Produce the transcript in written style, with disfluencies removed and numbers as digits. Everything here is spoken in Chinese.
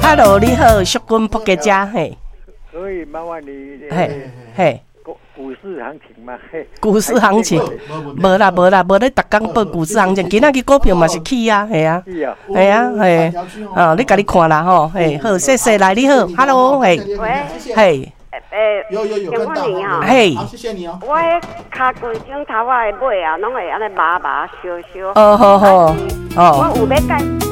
，Hello， 你好，淑君卜家家，嘿， 可以麻烦你， 嘿， 股市行情嘛，嘿， 股市行情，无啦，无咧，逐工报股市行情，今仔日股票嘛是起啊，系啊，系啊，嘿，啊，你家己看啦吼，嘿，好，谢谢，来你好 ，Hello， 嘿，嘿。 有，请问你哈， 嘿， 好，谢谢你哦。 我迄骹规种头发的尾啊，拢会安尼麻麻烧烧。 哦，好， 我有要改。